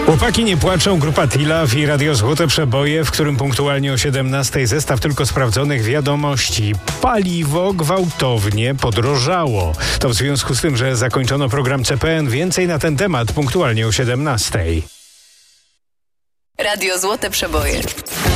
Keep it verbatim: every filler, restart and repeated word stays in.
Chłopaki nie płaczą, grupa Tilaf i Radio Złote Przeboje, w którym punktualnie o siedemnastej zestaw tylko sprawdzonych wiadomości. Paliwo gwałtownie podrożało. To w związku z tym, że zakończono program C P N. Więcej na ten temat punktualnie o siedemnastej. Radio Złote Przeboje.